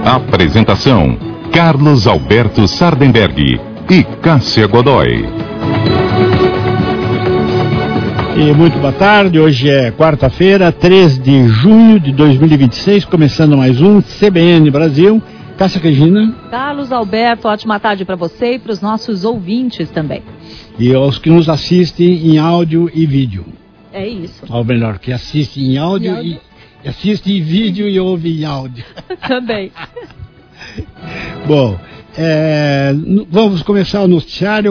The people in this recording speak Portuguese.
Apresentação: Carlos Alberto Sardenberg e Cássia Godoy. E muito boa tarde, hoje é quarta-feira, 3 de junho de 2026, começando mais um CBN Brasil. Cássia Regina. Carlos Alberto, ótima tarde para você e para os nossos ouvintes também. E aos que nos assistem em áudio e vídeo. É isso. Ou melhor, que assiste em áudio e assiste em vídeo e ouve em áudio. Também. Bom, vamos começar o noticiário